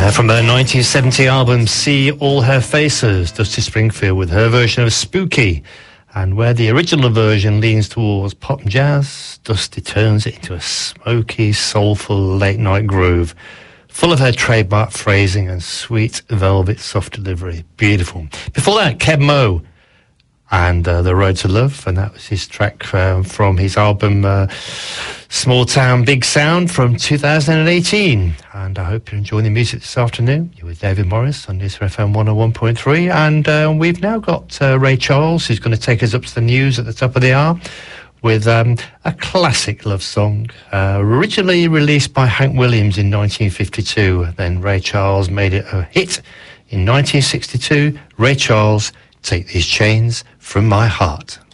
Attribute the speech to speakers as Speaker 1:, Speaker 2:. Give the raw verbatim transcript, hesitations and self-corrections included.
Speaker 1: Uh, from their nineteen seventy album See All Her Faces, Dusty Springfield with her version of Spooky. And where the original version leans towards pop and jazz, Dusty turns it into a smoky, soulful late-night groove, full of her trademark phrasing and sweet velvet soft delivery. Beautiful. Before that, Keb Mo and uh, The Road to Love, and that was his track um, from his album uh, Small Town Big Sound from two thousand eighteen. And I hope you're enjoying the music this afternoon. You're with David Morris on News F M one oh one point three, and uh, we've now got uh, Ray Charles, who's going to take us up to the news at the top of the hour with um, a classic love song, uh, originally released by Hank Williams in nineteen fifty-two. Then Ray Charles made it a hit in nineteen sixty-two. Ray Charles, Take These Chains from My Heart.